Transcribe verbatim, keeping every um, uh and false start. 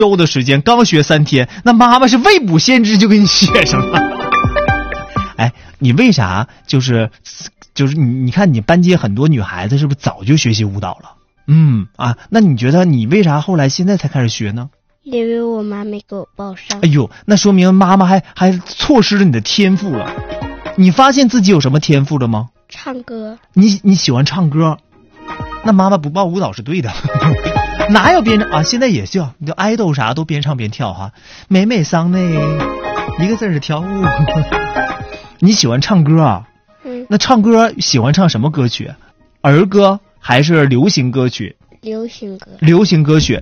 周的时间，刚学三天，那妈妈是未卜先知就给你写上了。哎，你为啥就是就是你你看你班级很多女孩子是不是早就学习舞蹈了？嗯啊，那你觉得你为啥后来现在才开始学呢？ 因为我妈没给我报上。 哎呦，那说明妈妈还还错失了你的天赋了。你发现自己有什么天赋了吗？ 唱歌。 你你喜欢唱歌，那妈妈不报舞蹈是对的。哪有边唱啊？现在也叫你就爱豆啥都边唱边跳哈，美美桑内，一个字是跳舞。你喜欢唱歌啊？ 嗯。 那唱歌喜欢唱什么歌曲？儿歌还是流行歌曲？ 流行歌。 流行歌曲。